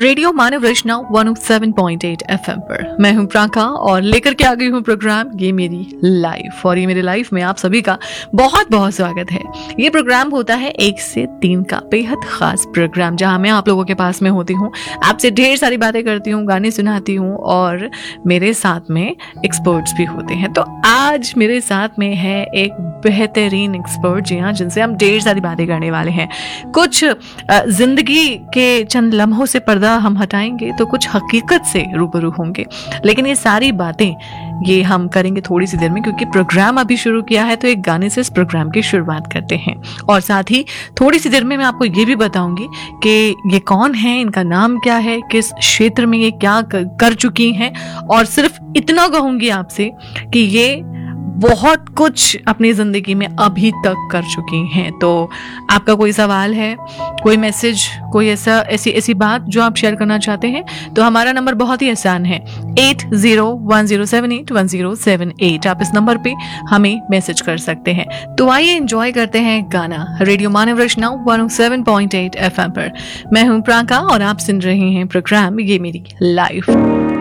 Radio मानव रचना 107.8 FM पर मैं हूं प्राका और लेकर के आ गई हूं प्रोग्राम ये मेरी लाइफ। और ये मेरी लाइफ में आप सभी का बहुत बहुत स्वागत है। ये प्रोग्राम होता है 1 से 3 का बेहद खास प्रोग्राम, जहां मैं आप लोगों के पास में होती हूं, आपसे ढेर सारी बातें करती हूं, गाने सुनाती हूं और मेरे साथ में एक्सपर्ट्स भी होते हैं। तो आज मेरे साथ में है एक बेहतरीन एक्सपर्ट, जी हाँ, जिनसे हम ढेर सारी बातें करने वाले हैं। कुछ जिंदगी के चंद लम्हों से पर्दा हम हटाएंगे तो कुछ हकीकत से रूबरू होंगे, लेकिन ये सारी बातें ये हम करेंगे थोड़ी सी देर में, क्योंकि प्रोग्राम अभी शुरू किया है तो एक गाने से इस प्रोग्राम की शुरुआत करते हैं। और साथ ही थोड़ी सी देर में मैं आपको ये भी बताऊंगी कि ये कौन है, इनका नाम क्या है, किस क्षेत्र में ये क्या कर चुकी हैं। और सिर्फ इतना कहूंगी आपसे कि ये बहुत कुछ अपनी ज़िंदगी में अभी तक कर चुकी हैं। तो आपका कोई सवाल है, कोई मैसेज, कोई ऐसी बात जो आप शेयर करना चाहते हैं, तो हमारा नंबर बहुत ही आसान है 8010781078। आप इस नंबर पे हमें मैसेज कर सकते हैं। तो आइए एंजॉय करते हैं गाना रेडियो मानव रचना 107.8 एफएम पर। मैं हूं प्राका और आप सुन रहे हैं प्रोग्राम ये मेरी लाइफ।